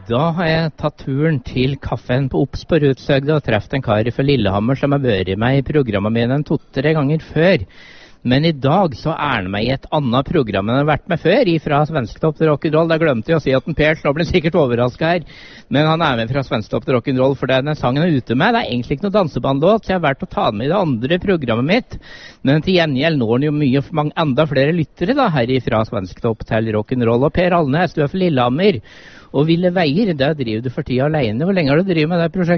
Da har jeg tatt turen til kaffen på Obs på Rudshøgda og treffet en kar fra Lillehammer som har vært med i programmet mine 2-3 ganger før. Men i dag så er han med i et annet program enn han har vært med før, fra Svensktopp til Rock'n'Roll. Da glemte jeg å si at en Per, nå blir sikkert overrasket her. Men han er med fra Svensktopp til Rock'n'Roll, for denne sangen er ute med. Det er egentlig ikke noe dansebandlåt, så jeg har vært å ta den med i det andre programmet mitt. Men til gjengjeld når han jo enda flere lyttere da, her fra Svensktopp til Rock'n'Roll. Og Per Alnes, du er fra Lillehammer. Og Ville Veier, der driver du for tida alene. Hvor lenge har du drevet med det prosjektet?